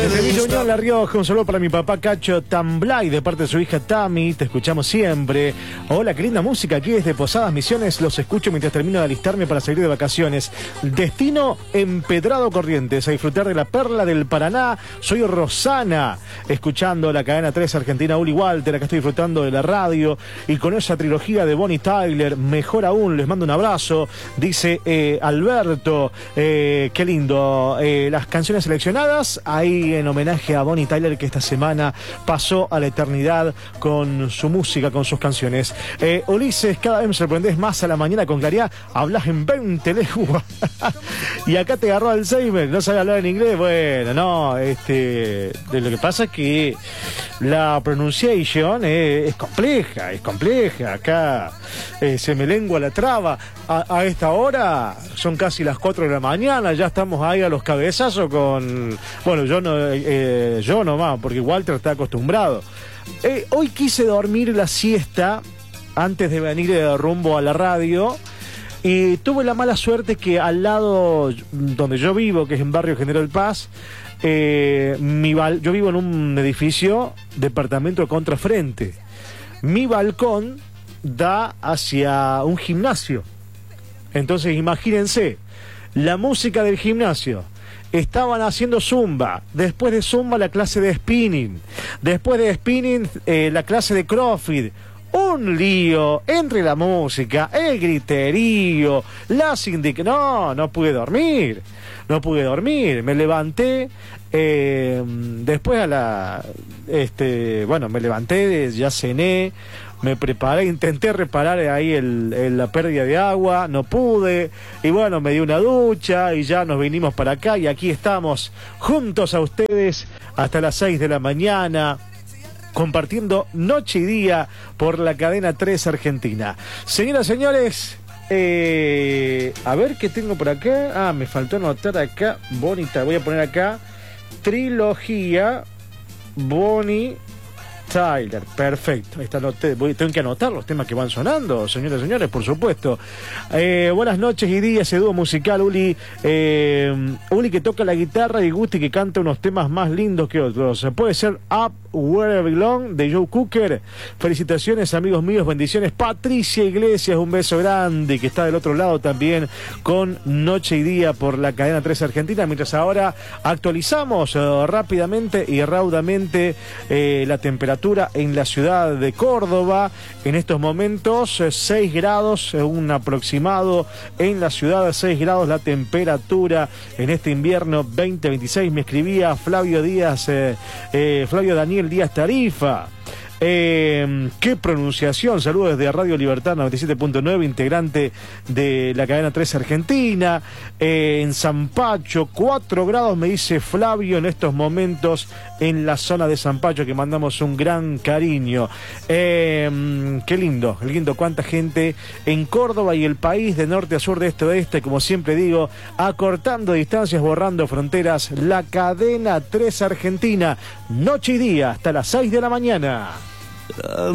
Desde Villa Unión, La Rioja, un saludo para mi papá Cacho Tamblay, de parte de su hija Tami, te escuchamos siempre. Hola, qué linda música aquí desde Posadas Misiones, los escucho mientras termino de alistarme para salir de vacaciones. Destino Empedrado Corrientes, a disfrutar de la perla del Paraná. Soy Rosana, escuchando la cadena 3 Argentina Uli Walter, acá estoy disfrutando de la radio y con esa trilogía de Bonnie Tyler, mejor aún, les mando un abrazo, dice Alberto, qué lindo, las canciones seleccionadas, ahí en homenaje a Bonnie Tyler, que esta semana pasó a la eternidad con su música, con sus canciones. Ulises, cada vez me sorprendés más a la mañana con claridad, hablas en 20 lenguas. Y acá te agarró Alzheimer, no sabes hablar en inglés. Bueno, no, de lo que pasa es que la pronunciation es compleja, acá se me lengua la traba. A esta hora son casi las 4 de la mañana, ya estamos ahí a los cabezazos con... Bueno, yo nomás, porque Walter está acostumbrado. Hoy quise dormir la siesta antes de venir de rumbo a la radio y tuve la mala suerte que al lado donde yo vivo, que es en Barrio General Paz, yo vivo en un edificio, departamento contrafrente. Mi balcón da hacia un gimnasio. Entonces imagínense, la música del gimnasio. Estaban haciendo zumba, después de zumba la clase de spinning, después de spinning la clase de crossfit. Un lío entre la música, el griterío, las indicaciones. No pude dormir. Me levanté, después me levanté, ya cené, me preparé, intenté reparar ahí la pérdida de agua, no pude, y bueno, me di una ducha y ya nos vinimos para acá y aquí estamos juntos a ustedes hasta las 6 de la mañana, compartiendo noche y día por la cadena 3 Argentina. Señoras, señores, a ver qué tengo por acá. Me faltó anotar acá, bonita, voy a poner acá, trilogía Bonnie Tyler, perfecto. Tengo que anotar los temas que van sonando, señoras y señores, por supuesto. Buenas noches y días, ese dúo musical, Uli que toca la guitarra y Gusti que canta unos temas más lindos que otros. Puede ser Up Where I Belong de Joe Cooker. Felicitaciones, amigos míos, bendiciones. Patricia Iglesias, un beso grande, que está del otro lado también con Noche y Día por la cadena 3 Argentina. Mientras ahora actualizamos rápidamente y raudamente la temperatura en la ciudad de Córdoba. En estos momentos 6 grados, un aproximado en la ciudad, 6 grados la temperatura en este invierno 2026. Me escribía Flavio Daniel Díaz Tarifa. Qué pronunciación, saludos desde Radio Libertad 97.9, integrante de la cadena 3 Argentina. En Zampacho, 4 grados, me dice Flavio, en estos momentos en la zona de Zampacho, que mandamos un gran cariño. Qué lindo, cuánta gente en Córdoba y el país, de norte a sur, de este a oeste, como siempre digo, acortando distancias, borrando fronteras, la cadena 3 Argentina, noche y día hasta las 6 de la mañana.